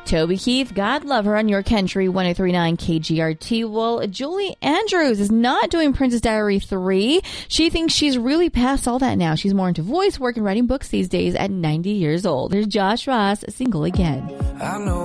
Toby Keith, God Love Her on Your Country 103.9 KGRT. Well, Julie Andrews is not doing Princess Diary 3. She thinks she's really past all that now. She's more into voice work and writing books these days at 90 years old. There's Josh Ross, Single Again. I know